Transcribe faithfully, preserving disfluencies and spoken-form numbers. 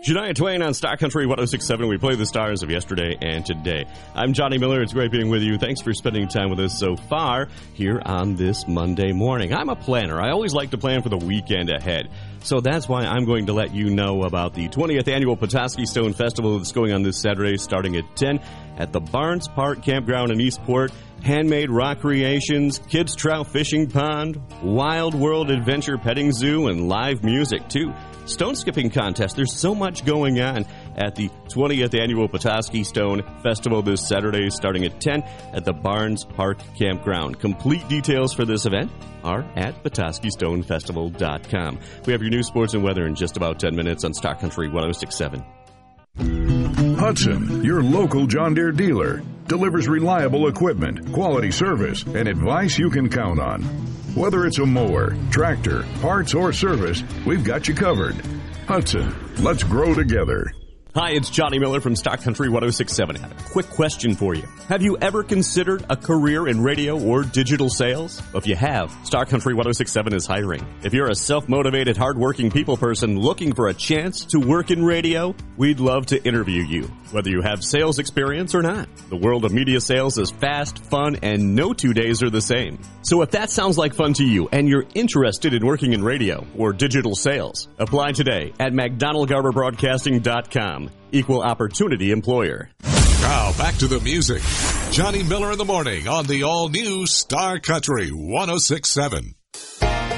Shania Twain on Star Country one oh six point seven. We play the stars of yesterday and today. I'm Johnny Miller. It's great being with you. Thanks for spending time with us so far here on this Monday morning. I'm a planner. I always like to plan for the weekend ahead. So that's why I'm going to let you know about the twentieth Annual Petoskey Stone Festival that's going on this Saturday starting at ten at the Barnes Park Campground in Eastport. Handmade rock creations, kids trout fishing pond, Wild World Adventure petting zoo, and live music, too. Stone skipping contest. There's so much going on at the twentieth Annual Petoskey Stone Festival this Saturday starting at ten at the Barnes Park Campground. Complete details for this event are at Petoskey Stone Festival dot com. We have your news, sports, and weather in just about ten minutes on Star Country one oh six point seven. Hudson, your local John Deere dealer, delivers reliable equipment, quality service, and advice you can count on. Whether it's a mower, tractor, parts, or service, we've got you covered. Hudson, let's grow together. Hi, it's Johnny Miller from Star Country one oh six point seven. I have a quick question for you. Have you ever considered a career in radio or digital sales? If you have, Star Country one oh six point seven is hiring. If you're a self-motivated, hardworking people person looking for a chance to work in radio, we'd love to interview you, whether you have sales experience or not. The world of media sales is fast, fun, and no two days are the same. So if that sounds like fun to you and you're interested in working in radio or digital sales, apply today at McDonald Garber Broadcasting dot com. Equal opportunity employer. Now back to the music. Johnny Miller in the morning on the all-new Star Country one oh six point seven.